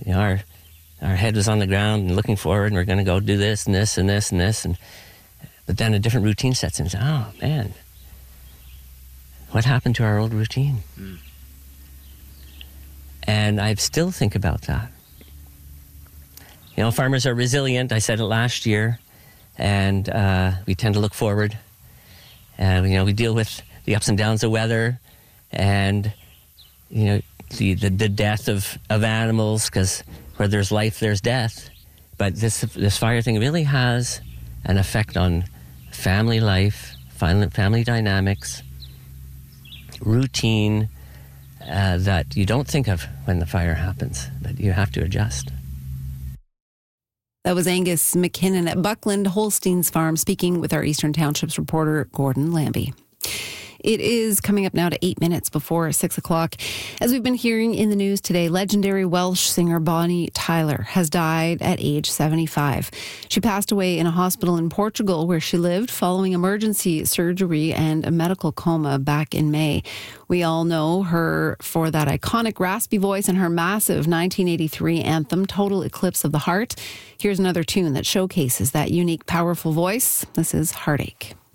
our head was on the ground and looking forward, and we're going to go do this and this and this and this. But then a different routine sets in. Oh, man, what happened to our old routine? And I still think about that. Farmers are resilient. I said it last year. And we tend to look forward. And, we deal with the ups and downs of weather and, the death of animals, because where there's life, there's death. But this fire thing really has an effect on family life, family dynamics, routine, that you don't think of when the fire happens, but you have to adjust. That was Angus McKinnon at Buckland Holstein's Farm speaking with our Eastern Townships reporter, Gordon Lambie. It is coming up now to 8 minutes before 6 o'clock. As we've been hearing in the news today, legendary Welsh singer Bonnie Tyler has died at age 75. She passed away in a hospital in Portugal where she lived following emergency surgery and a medical coma back in May. We all know her for that iconic raspy voice and her massive 1983 anthem, Total Eclipse of the Heart. Here's another tune that showcases that unique, powerful voice. This is Heartache.